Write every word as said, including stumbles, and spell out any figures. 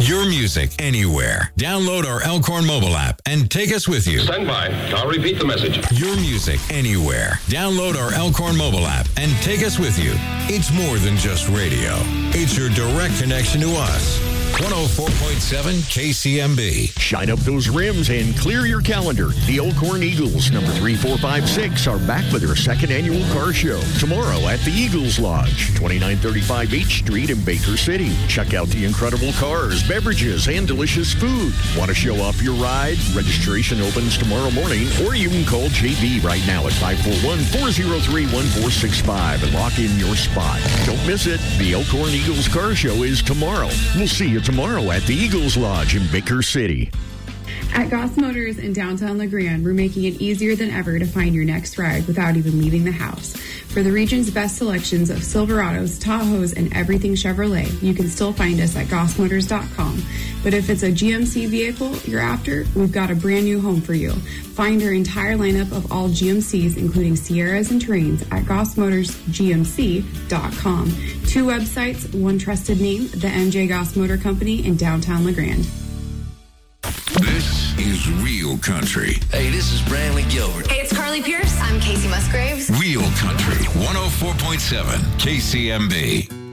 Your music anywhere. Download our Elkhorn mobile app and take us with you. Stand by. I'll repeat the message. Your music anywhere. Download our Elkhorn mobile app and take us with you. It's more than just radio. It's your direct connection to us. one oh four point seven K C M B. Shine up those rims and clear your calendar. The Elkhorn Eagles, number three four five six, are back with their second annual car show tomorrow at the Eagles Lodge, twenty-nine thirty-five H Street in Baker City. Check out the incredible cars, beverages, and delicious food. Want to show off your ride? Registration opens tomorrow morning, or you can call J B right now at five four one, four oh three, one four six five and lock in your spot. Don't miss it. The Elkhorn Eagles car show is tomorrow. We'll see you tomorrow at the Eagles Lodge in Baker City. At Goss Motors in downtown LeGrand, we're making it easier than ever to find your next ride without even leaving the house. For the region's best selections of Silverados, Tahoes, and everything Chevrolet, you can still find us at goss motors dot com. But if it's a G M C vehicle you're after, we've got a brand new home for you. Find our entire lineup of all G M Cs, including Sierras and Terrains, at goss motors g m c dot com. Two websites, one trusted name, the M J Goss Motor Company in downtown LeGrand. This is Real Country. Hey, this is Brantley Gilbert. Hey, it's Carly Pierce. I'm Casey Musgraves. Real Country, one oh four point seven K C M B.